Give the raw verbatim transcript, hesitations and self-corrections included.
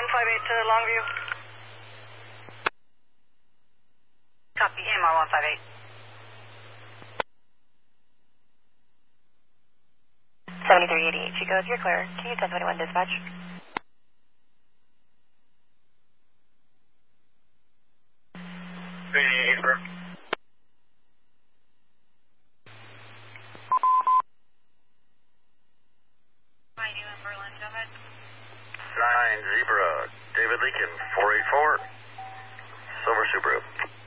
one five eight to Longview. Copy, A M R one five eight. seventy-three eighty-eight, Chico, if you're clear, can you ten twenty-one dispatch? eighty-eight, bro. nine U in Berlin, go ahead. nine Zebra, David Leakin, four eight four, Silver Subaru.